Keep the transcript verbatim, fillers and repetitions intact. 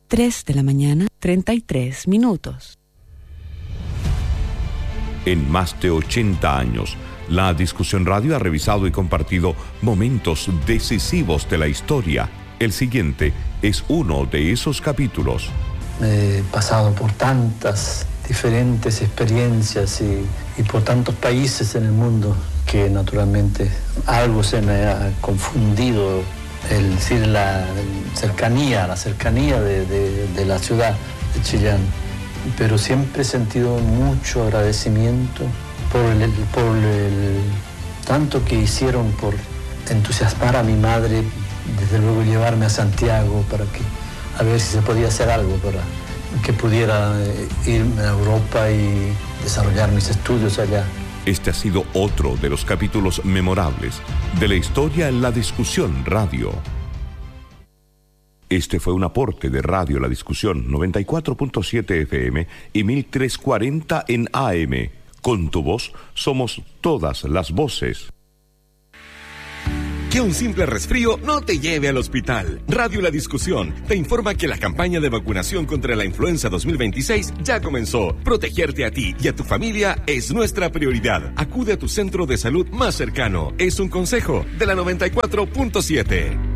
tres de la mañana, treinta y tres minutos. En más de ochenta años, La Discusión Radio ha revisado y compartido momentos decisivos de la historia. El siguiente es uno de esos capítulos. He pasado por tantas diferentes experiencias y, y por tantos países en el mundo que naturalmente algo se me ha confundido. El decir la cercanía, la cercanía de, de, de la ciudad de Chillán. Pero siempre he sentido mucho agradecimiento por el, por el tanto que hicieron por entusiasmar a mi madre, desde luego llevarme a Santiago para que a ver si se podía hacer algo para que pudiera irme a Europa y desarrollar mis estudios allá. Este ha sido otro de los capítulos memorables de la historia en La Discusión Radio. Este fue un aporte de Radio La Discusión noventa y cuatro punto siete F M y mil trescientos cuarenta en A M. Con tu voz somos todas las voces. Que un simple resfrío no te lleve al hospital. Radio La Discusión te informa que la campaña de vacunación contra la influenza dos mil veintiséis ya comenzó. Protegerte a ti y a tu familia es nuestra prioridad. Acude a tu centro de salud más cercano. Es un consejo de la noventa y cuatro punto siete.